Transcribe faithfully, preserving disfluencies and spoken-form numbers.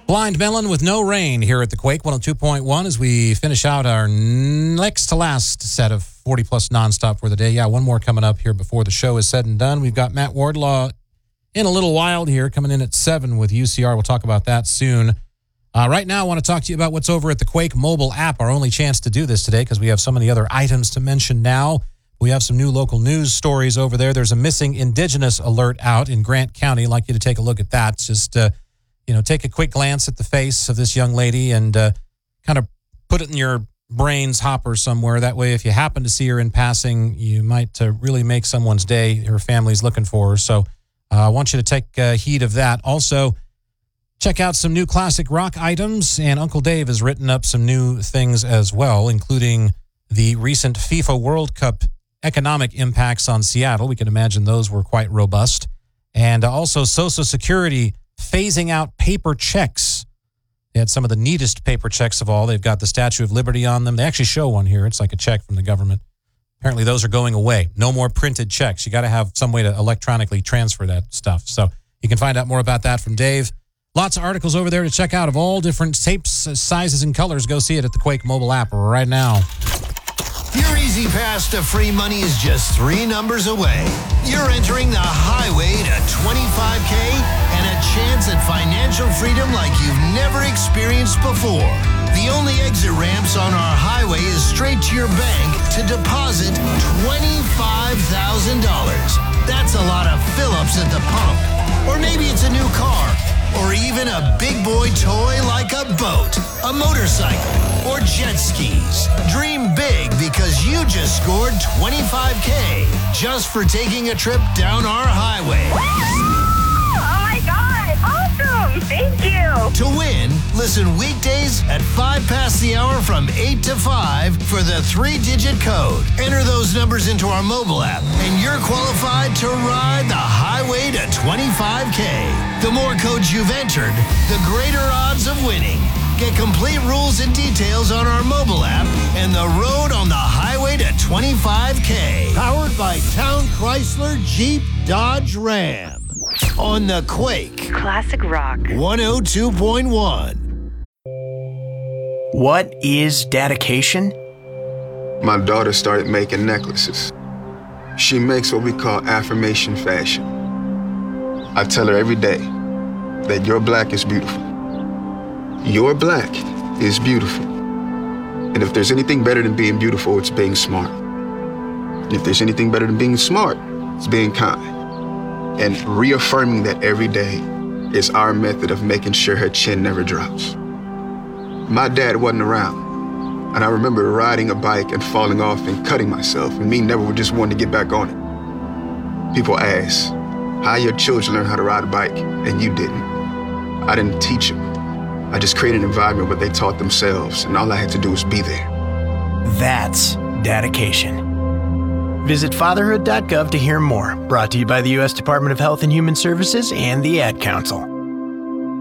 Blind Melon with No Rain here at the Quake one oh two point one as we finish out our next to last set of forty plus nonstop for the day. Yeah, one more coming up here before the show is said and done. We've got Matt Wardlaw in a little while here, coming in at seven with U C R. We'll talk about that soon. Uh, right now, I want to talk to you about what's over at the Quake mobile app. Our only chance to do this today because we have so many other items to mention now. We have some new local news stories over there. There's a missing Indigenous alert out in Grant County. I'd like you to take a look at that. Just, uh, you know, take a quick glance at the face of this young lady and uh, kind of put it in your brain's hopper somewhere. That way, if you happen to see her in passing, you might uh, really make someone's day. Her family's looking for her. So uh, I want you to take uh, heed of that. Also, check out some new classic rock items. And Uncle Dave has written up some new things as well, including the recent FIFA World Cup economic impacts on Seattle. We can imagine those were quite robust. And also Social Security phasing out paper checks. They had some of the neatest paper checks of all. They've got the Statue of Liberty on them. They actually show one here. It's like a check from the government. Apparently those are going away. No more printed checks. You got to have some way to electronically transfer that stuff. So you can find out more about that from Dave. Lots of articles over there to check out of all different shapes, sizes, and colors. Go see it at the Quake mobile app right now. Your easy pass to free money is just three numbers away. You're entering the highway to twenty-five K and a chance at financial freedom like you've never experienced before. The only exit ramps on our highway is straight to your bank to deposit twenty-five thousand dollars. That's a lot of fill-ups at the pump. Or maybe it's a new car. Or even a big boy toy like a boat, a motorcycle, or jet skis. Dream big because you just scored twenty-five K just for taking a trip down our highway. Oh my God, awesome, thank you. To win, listen weekdays at five past the hour from eight to five for the three-digit code. Enter those numbers into our mobile app and you're qualified to ride the highway to twenty-five K. The more codes you've entered, the greater odds of winning. Get complete rules and details on our mobile app and the road on the highway to twenty-five K. Powered by Town Chrysler Jeep Dodge Ram. On the Quake. Classic rock. one oh two point one. What is dedication? My daughter started making necklaces. She makes what we call affirmation fashion. I tell her every day that your black is beautiful. Your black is beautiful. And if there's anything better than being beautiful, it's being smart. And if there's anything better than being smart, it's being kind. And reaffirming that every day is our method of making sure her chin never drops. My dad wasn't around, and I remember riding a bike and falling off and cutting myself, and me never just wanting to get back on it. People ask, how your children learn how to ride a bike, and you didn't. I didn't teach them. I just created an environment where they taught themselves, and all I had to do was be there. That's dedication. Visit fatherhood dot gov to hear more. Brought to you by the U S Department of Health and Human Services and the Ad Council.